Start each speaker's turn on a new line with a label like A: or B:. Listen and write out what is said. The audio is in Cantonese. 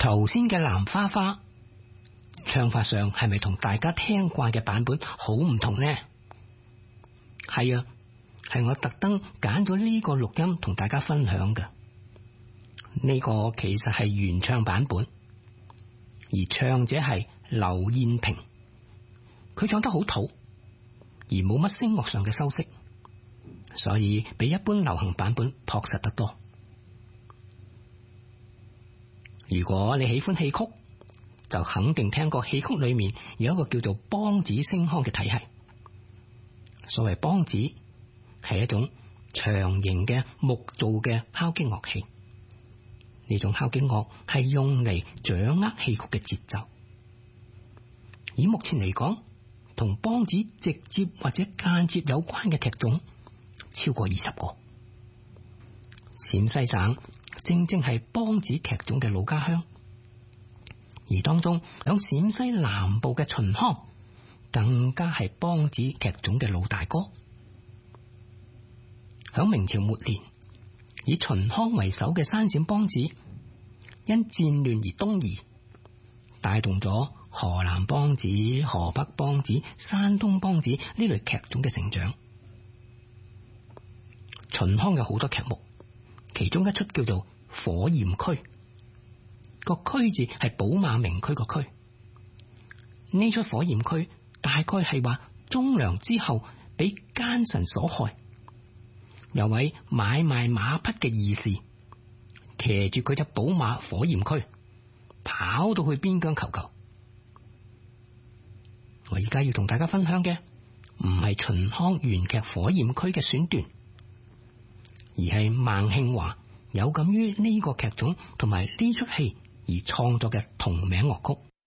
A: 頭先嘅藍花花唱法上係咪同大家聽慣嘅版本好唔同呢？係啊，係我特登揀咗呢個錄音同大家分享嘅。呢個其實係原唱版本，而唱者係劉燕萍，佢唱得好土，而冇乜聲樂上嘅修飾，所以比一般流行版本樸實得多。如果你喜歡戲曲，就肯定聽過戲曲裏面有一個叫做梆子聲腔嘅體系。所謂梆子係一種長形嘅木造嘅敲擊樂器，呢種敲擊樂係用嚟掌握戲曲嘅節奏。以目前嚟講，同梆子直接或者間接有關嘅劇種超過20個。陝西省正正係梆子劇種嘅老家鄉，而當中響陝西南部嘅秦腔更加係梆子劇種嘅老大哥。響明朝末年，以秦腔為首嘅山陝梆子因戰亂而東移，帶動咗河南梆子、河北梆子、山東梆子呢類劇種嘅成長。秦腔有好多劇目，其中一出叫做火焰區，個區字係寶馬名區個區。呢出火焰區大概係話忠良之後俾奸臣所害，有位買賣馬匹嘅義士騎住佢隻寶馬火焰區跑到去邊疆求救。我而家要同大家分享嘅唔係秦腔原劇火焰區嘅選段，而係孟慶華有感於呢個劇種同埋呢出戲而創作嘅同名樂曲。